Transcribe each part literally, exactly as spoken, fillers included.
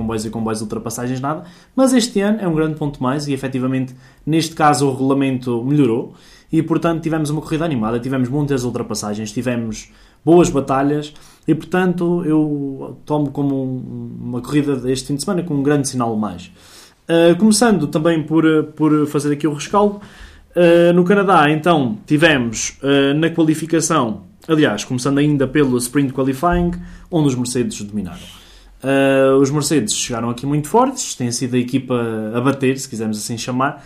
comboios e comboios, ultrapassagens, nada. Mas este ano é um grande ponto mais e, efetivamente, neste caso o regulamento melhorou e, portanto, tivemos uma corrida animada, tivemos muitas ultrapassagens, tivemos boas batalhas e, portanto, eu tomo como um, uma corrida deste fim de semana com um grande sinal mais. Uh, começando também por, por fazer aqui o rescaldo, uh, no Canadá, então, tivemos uh, na qualificação, aliás, começando ainda pelo Sprint Qualifying, onde os Mercedes dominaram. Uh, os Mercedes chegaram aqui muito fortes, têm sido a equipa a bater, se quisermos assim chamar,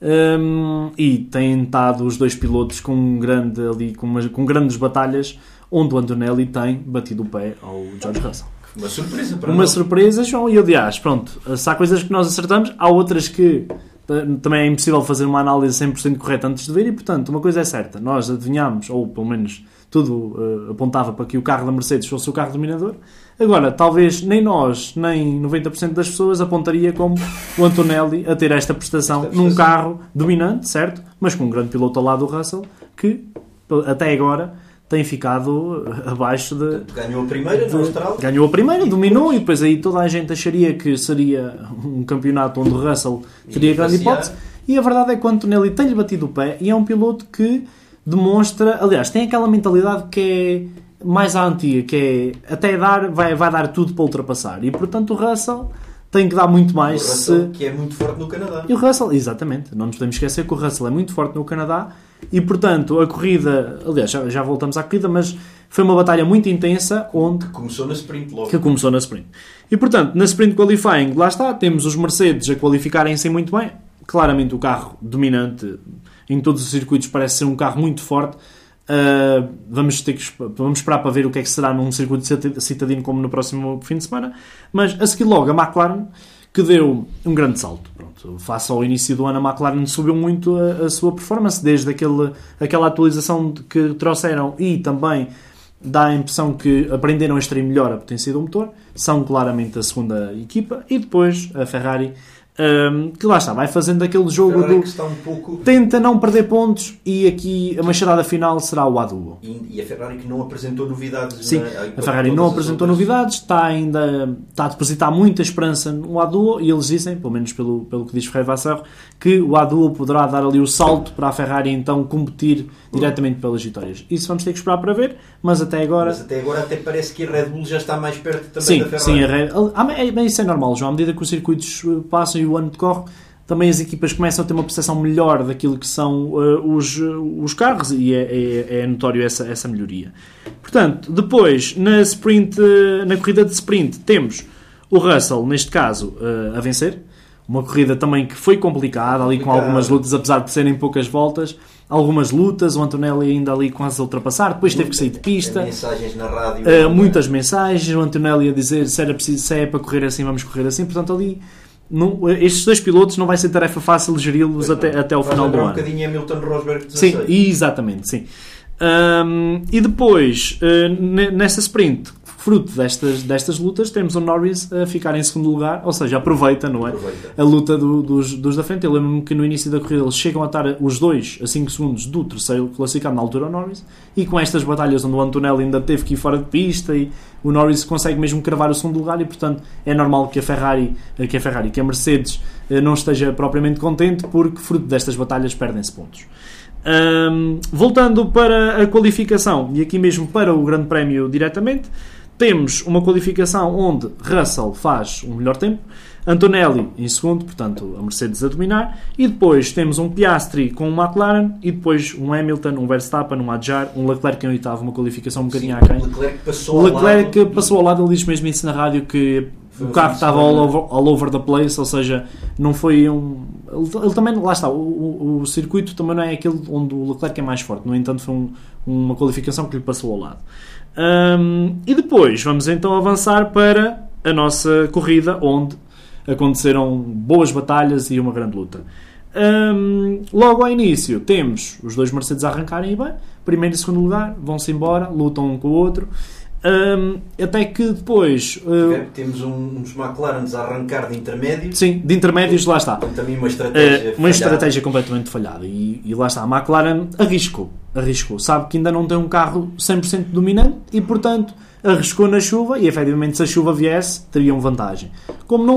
um, e têm estado os dois pilotos com, um grande, ali, com, uma, com grandes batalhas, onde o Antonelli tem batido o pé ao George Russell. Uma surpresa para Uma nós. surpresa, João, e aliás, pronto, se há coisas que nós acertamos, há outras que também é impossível fazer uma análise cem por cento correta antes de ver, e portanto, uma coisa é certa, nós adivinhámos, ou pelo menos tudo uh, apontava para que o carro da Mercedes fosse o carro dominador. Agora, talvez nem nós, nem noventa por cento das pessoas apontaria como o Antonelli a ter esta prestação, esta prestação num carro dominante, certo? Mas com um grande piloto ao lado do Russell, que até agora tem ficado abaixo de... Ganhou a primeira na Austrália. Ganhou a primeira, dominou, e depois aí toda a gente acharia que seria um campeonato onde o Russell teria grande hipótese. E a verdade é que o Antonelli tem-lhe batido o pé e é um piloto que demonstra... Aliás, tem aquela mentalidade que é mais à antiga, que é até dar, vai, vai dar tudo para ultrapassar. E, portanto, o Russell tem que dar muito mais. O Russell, se... que é muito forte no Canadá. E o Russell, exatamente. Não nos podemos esquecer que o Russell é muito forte no Canadá e, portanto, a corrida... Aliás, já, já voltamos à corrida, mas foi uma batalha muito intensa onde... Que começou na sprint logo. Que começou na sprint. E, portanto, na sprint qualifying, lá está, temos os Mercedes a qualificarem-se muito bem. Claramente o carro dominante em todos os circuitos parece ser um carro muito forte. Uh, vamos, ter que, vamos esperar para ver o que é que será num circuito citadino como no próximo fim de semana, mas a seguir logo a McLaren, que deu um grande salto. Pronto, face ao início do ano, a McLaren subiu muito a, a sua performance, desde aquele, aquela atualização que trouxeram, e também dá a impressão que aprenderam a extrair melhor a potência do motor. São claramente a segunda equipa, e depois a Ferrari, Um, que lá está, vai fazendo aquele jogo do... Que está um pouco... tenta não perder pontos, e aqui a machadada final será o Aduo. E, e a Ferrari que não apresentou novidades. Sim, na, a Ferrari não apresentou novidades, está ainda está a depositar muita esperança no Aduo, e eles dizem, pelo menos pelo, pelo que diz Ferreira Vassarro, que o Aduo poderá dar ali o salto para a Ferrari então competir diretamente pelas vitórias. Isso vamos ter que esperar para ver, mas até agora... Mas até agora até parece que a Red Bull já está mais perto também sim, da Ferrari. Sim, a Red... ah, é, isso é normal, João. À medida que os circuitos passam e o ano decorre, também as equipas começam a ter uma percepção melhor daquilo que são uh, os, uh, os carros, e é, é, é notório essa, essa melhoria. Portanto, depois, na, sprint, uh, na corrida de sprint, temos o Russell, neste caso, uh, a vencer. Uma corrida também que foi complicada, ali com algumas lutas, apesar de serem poucas voltas. Algumas lutas, o Antonelli ainda ali quase a ultrapassar, depois teve que sair de pista. Mensagens na rádio. Uh, muitas mensagens, o Antonelli a dizer se, era preciso, se é para correr assim, vamos correr assim. Portanto, ali... Não, estes dois pilotos não vai ser tarefa fácil geri-los até, até ao vai final do ano. Um bocadinho Hamilton Rosberg dezasseis. Sim, exatamente, sim. Um, e depois, uh, nessa sprint, fruto destas, destas lutas, temos o Norris a ficar em segundo lugar, ou seja, aproveita, não é? Aproveita. A luta do, dos, dos da frente. Eu lembro-me que no início da corrida eles chegam a estar os dois a cinco segundos do terceiro classificado na altura, o Norris, e com estas batalhas onde o Antonelli ainda teve que ir fora de pista, e o Norris consegue mesmo cravar o segundo lugar, e portanto é normal que a Ferrari, que a, Ferrari, que a Mercedes não esteja propriamente contente, porque fruto destas batalhas perdem-se pontos. Um, voltando para a qualificação, e aqui mesmo para o Grande Prémio diretamente, temos uma qualificação onde Russell faz um melhor tempo, Antonelli em segundo, portanto a Mercedes a dominar, e depois temos um Piastri com um McLaren, e depois um Hamilton, um Verstappen, um Adjar, um Leclerc em oitavo, uma qualificação um bocadinho aquém. O Leclerc passou o Leclerc ao lado, passou ao lado, ele diz mesmo isso na rádio, que o carro estava all over, all over the place, ou seja, não foi um... Ele, ele também, lá está, o, o, o circuito também não é aquele onde o Leclerc é mais forte, no entanto foi um, uma qualificação que lhe passou ao lado. Um, e depois vamos então avançar para a nossa corrida, onde aconteceram boas batalhas e uma grande luta. Um, logo ao início temos os dois Mercedes a arrancarem bem, primeiro e segundo lugar, vão-se embora, lutam um com o outro, um, até que depois uh, temos uns McLarens a arrancar de intermédios. Sim, de intermédios, lá está. Também uma estratégia, uh, uma estratégia completamente falhada, e, e lá está, a McLaren arriscou, arriscou, sabe que ainda não tem um carro cem por cento dominante, e portanto arriscou na chuva, e efetivamente se a chuva viesse teriam vantagem. Como não